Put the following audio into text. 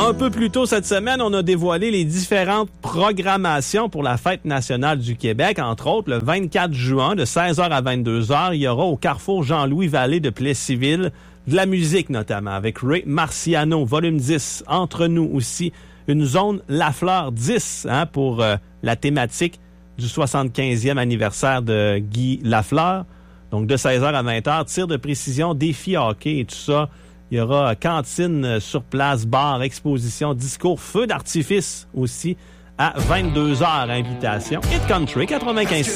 Un peu plus tôt cette semaine, on a dévoilé les différentes programmations pour la Fête nationale du Québec. Entre autres, le 24 juin, de 16h à 22h, il y aura au Carrefour Jean-Louis Vallée de Plessisville de la musique notamment, avec Ray Marciano, volume 10. Entre nous aussi, une zone Lafleur 10 pour la thématique du 75e anniversaire de Guy Lafleur. Donc de 16h à 20h, tir de précision, défi hockey et tout ça. Il y aura cantine sur place, bar, exposition, discours, feu d'artifice aussi à 22h, invitation. Hit Country 95.